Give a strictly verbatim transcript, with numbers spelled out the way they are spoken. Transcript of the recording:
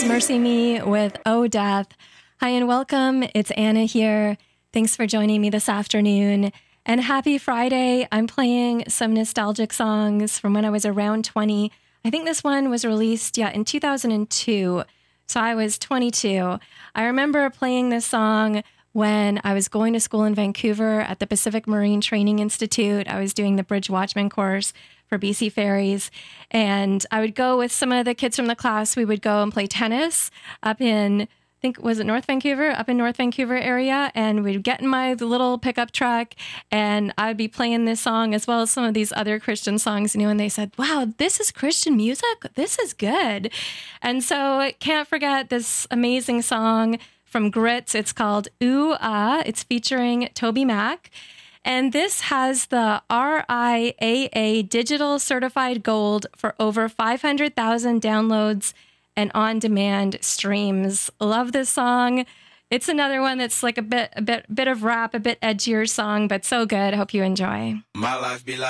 was Mercy Me with Oh Death. Hi and welcome. It's Anna here. Thanks for joining me this afternoon. And happy Friday. I'm playing some nostalgic songs from when I was around twenty. I think this one was released, yeah, in two thousand two. So I was twenty-two. I remember playing this song when I was going to school in Vancouver at the Pacific Marine Training Institute. I was doing the Bridge Watchman course for B C Ferries. And I would go with some of the kids from the class. We would go and play tennis up in, I think, was it North Vancouver? Up in North Vancouver area. And we'd get in my little pickup truck and I'd be playing this song as well as some of these other Christian songs, you know, and they said, wow, this is Christian music? This is good. And so can't forget this amazing song from Grits. It's called Ooh Ah. It's featuring Toby Mac. And this has the R I A A Digital Certified Gold for over five hundred thousand downloads and on-demand streams. Love this song. It's another one that's like a bit, a bit, bit of rap, a bit edgier song, but so good. Hope you enjoy. My life be like